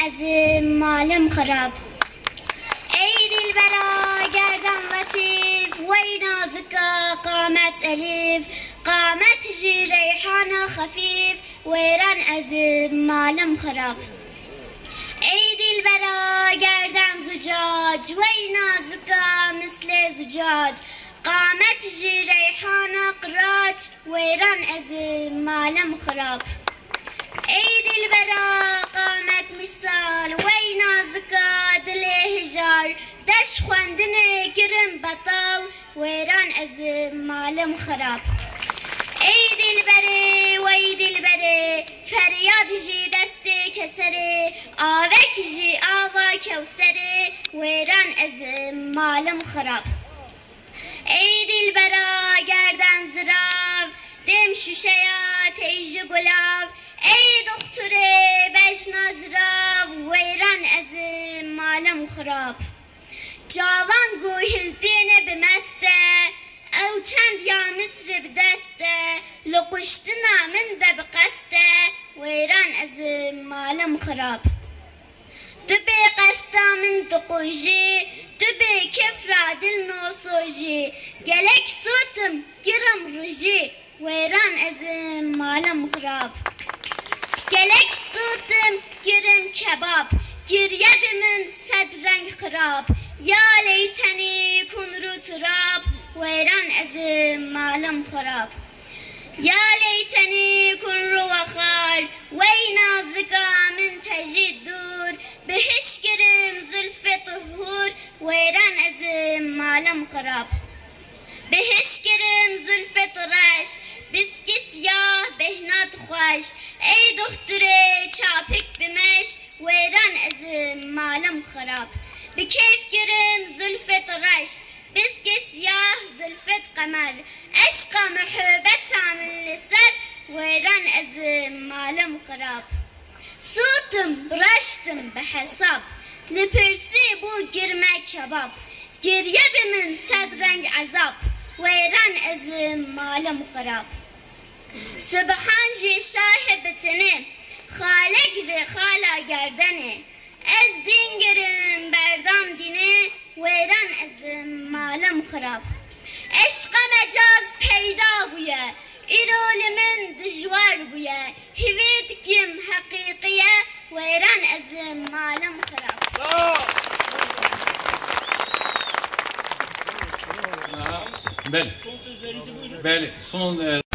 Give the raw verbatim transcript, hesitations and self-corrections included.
از مالم خراب ای دلبرا گردن لطیف وی نازکا قامت الیف قامت جی ریحان خفیف ویران از مالم خراب ای دلبرا گردن زجاج وی نازکا مثل زجاج قامت جی ریحان قراج ویران از مالم خراب ای دلبرا قامت مثال وی نازکا دل هجار دش خواندن گرم بطال ویران از مالم خراب ای دلبره وی دلبره فریاد جی دست کسره آوک جی آوا کوسره ویران از مالم خراب ای دلبرا گردن زراو دم شوشیا تیج گلاب ای دختره بجنا زراو ویران از مالم خراب جوان گوهلتین بمسته او چند یا مصر بدسته لقشتنا من ده بقسته ویران از مالم خراب دبی قستا من دقوجی دبی کفرا دل نوسوجی گلک سوتم گرم روجی ویران از مالم خراب گلک سوتم گرم کباب گریه من صد رنگ خراب یا لیتنی کن رو تراب ویران از مالم خراب یا لیتنی کن رو وخار وی نازکا من تجید دور بهش گرم زلف طهور ویران از مالم خراب بهش گرم زلف طرش بسکی سیاه بهنات خوش ای دختره چاپک بمش ویران از مالم خراب بکیف گرم زلف طرش بسکی سیاه زلفت قمر عشق محبت من لسر ویران از مالم خراب سوتم رشتم بحساب لپرسی بو گرمه کباب گریه بمن صد رنگ عذاب ویران از مالم خراب سبحان جی شاه بتنه خالق ری خالا گردنه از دین گرم بردام دینه ویران از مالم خراب عشق مجاز پیدا بویه ایرول من دجوار بویه هویت کم حقیقیه ویران از مالم خراب بله بله son